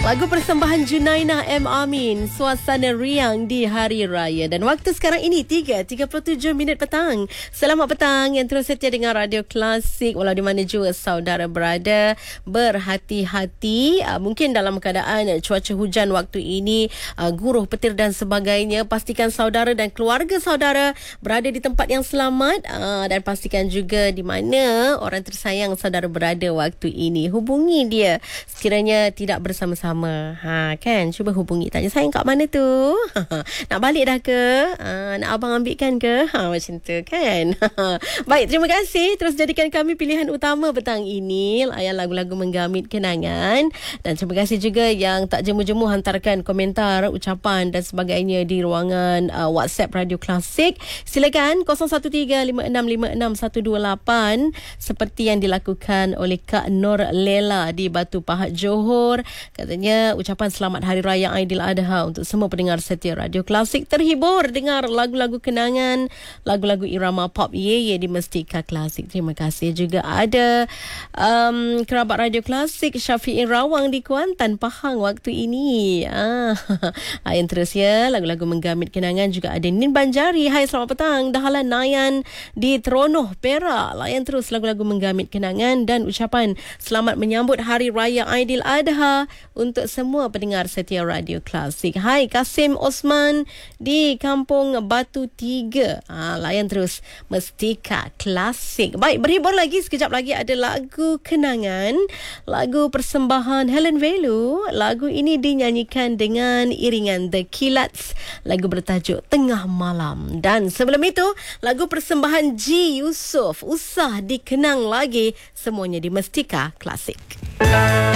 Lagu persembahan Junainah M. Amin, suasana riang di Hari Raya. Dan waktu sekarang ini 3:37 petang. Selamat petang yang terus setia dengan Radio Klasik. Walau di mana juga saudara berada, berhati-hati. Mungkin dalam keadaan cuaca hujan waktu ini, guruh, petir dan sebagainya. Pastikan saudara dan keluarga saudara berada di tempat yang selamat. Dan pastikan juga di mana orang tersayang saudara berada waktu ini. Hubungi dia sekiranya tidak bersama-sama. Kan, cuba hubungi, tanya sayang kat mana tu. Nak balik dah ke? Nak abang ambilkan ke? Macam tu kan. Baik, terima kasih. Terus jadikan kami pilihan utama petang ini, layan lagu-lagu menggamit kenangan. Dan terima kasih juga yang tak jemu-jemu hantarkan komentar, ucapan dan sebagainya di ruangan WhatsApp Radio Klasik. Silakan 0135656128 seperti yang dilakukan oleh Kak Nur Lela di Batu Pahat, Johor. Katanya ucapan selamat Hari Raya Aidiladha untuk semua pendengar setia Radio Klasik. Terhibur dengar lagu-lagu kenangan, lagu-lagu irama pop ye di Mestika Klasik. Terima kasih juga ada kerabat Radio Klasik Syafi'i Rawang di Kuantan, Pahang waktu ini. Yang terus ya, lagu-lagu menggamit kenangan juga ada Nin Banjari. Hai, selamat petang. Dahalan Nayan di Teronoh, Perak. Layan terus lagu-lagu menggamit kenangan dan ucapan selamat menyambut Hari Raya Aidiladha untuk semua pendengar setia Radio Klasik. Hai, Kasim Osman di Kampung Batu 3. Layan terus Mestika Klasik. Baik, berhibur lagi. Sekejap lagi ada lagu kenangan, lagu persembahan Helen Velu. Lagu ini dinyanyikan dengan iringan The Kilats. Lagu bertajuk Tengah Malam. Dan sebelum itu, lagu persembahan G. Yusof, Usah Dikenang Lagi. Semuanya di Mestika Klasik.